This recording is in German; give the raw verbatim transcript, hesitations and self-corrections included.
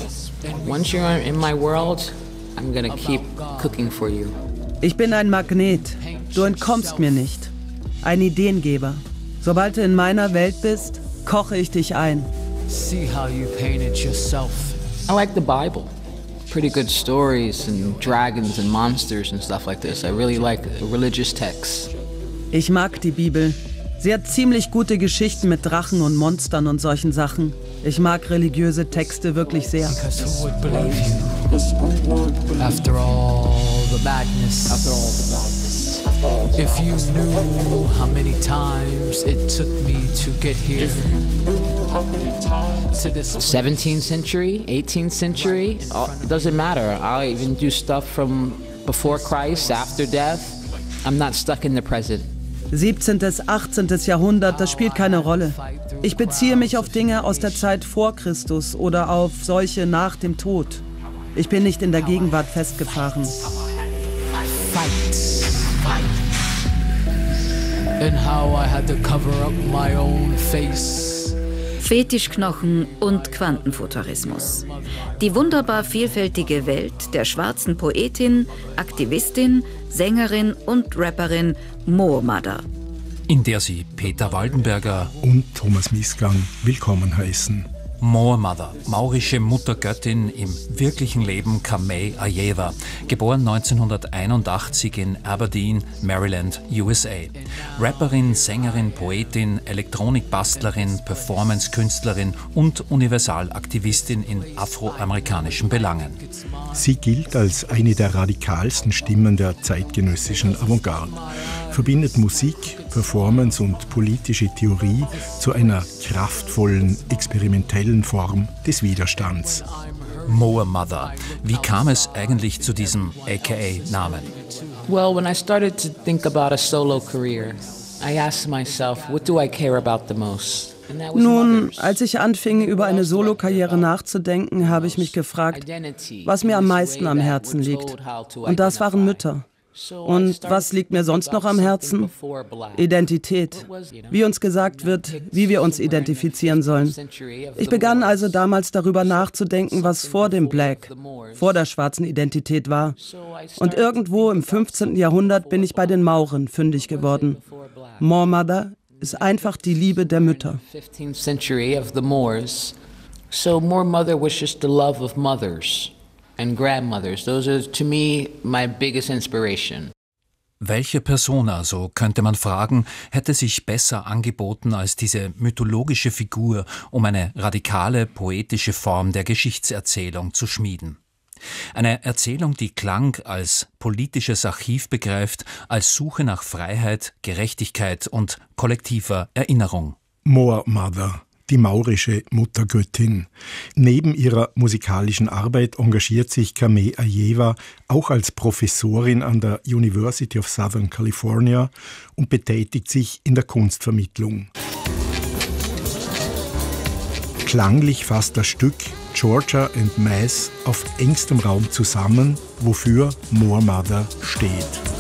Once you're in my world, I'm gonna keep cooking for you. Ich bin ein Magnet. Du entkommst mir nicht. Ein Ideengeber. Sobald du in meiner Welt bist, koche ich dich ein. See how you painted yourself. I like the Bible. Pretty good stories and dragons and monsters and stuff like this. I really like religious texts. Ich mag die Bibel. Sie hat ziemlich gute Geschichten mit Drachen und Monstern und solchen Sachen. Ich mag religiöse Texte wirklich sehr. Because who would believe you? After all the madness. After all the madness. If you knew how many times it took me to get here. To this seventeenth century, eighteenth century, it doesn't matter. I'll even do stuff from before Christ, after death. I'm not stuck in the present. siebzehntes., achtzehntes. Jahrhundert, das spielt keine Rolle. Ich beziehe mich auf Dinge aus der Zeit vor Christus oder auf solche nach dem Tod. Ich bin nicht in der Gegenwart festgefahren. And how I had to cover up my own face. Fetischknochen und Quantenfuturismus. Die wunderbar vielfältige Welt der schwarzen Poetin, Aktivistin, Sängerin und Rapperin Moor Mother. In der sie Peter Waldenberger und Thomas Mißgang willkommen heißen. Moor Mother, maurische Muttergöttin, im wirklichen Leben Kamei Ajeva, geboren neunzehnhunderteinundachtzig in Aberdeen, Maryland, U S A. Rapperin, Sängerin, Poetin, Elektronikbastlerin, Performance-Künstlerin und Universalaktivistin in afroamerikanischen Belangen. Sie gilt als eine der radikalsten Stimmen der zeitgenössischen Avantgarde, verbindet Musik, Performance und politische Theorie zu einer kraftvollen, experimentellen Form des Widerstands. Moor Mother. Wie kam es eigentlich zu diesem A K A-Namen? Well, when I started to think about a solo career, I asked myself, what do I care about the most? Nun, als ich anfing, über eine Solokarriere nachzudenken, habe ich mich gefragt, was mir am meisten am Herzen liegt. Und das waren Mütter. Und was liegt mir sonst noch am Herzen? Identität. Wie uns gesagt wird, wie wir uns identifizieren sollen. Ich begann also damals darüber nachzudenken, was vor dem Black, vor der schwarzen Identität war. Und irgendwo im fünfzehnten. Jahrhundert bin ich bei den Mauren fündig geworden. Moor Mother ist einfach die Liebe der Mütter. So Moor Mother was just the love of mothers and grandmothers. Those are, to me, my biggest inspiration. Welche Persona, so könnte man fragen, hätte sich besser angeboten als diese mythologische Figur, um eine radikale, poetische Form der Geschichtserzählung zu schmieden? Eine Erzählung, die Klang als politisches Archiv begreift, als Suche nach Freiheit, Gerechtigkeit und kollektiver Erinnerung. Moor Mother, die maurische Muttergöttin. Neben ihrer musikalischen Arbeit engagiert sich Kamei Ajeva auch als Professorin an der University of Southern California und betätigt sich in der Kunstvermittlung. Klanglich fasst das Stück Georgia and Mass auf engstem Raum zusammen, wofür Moor Mother steht.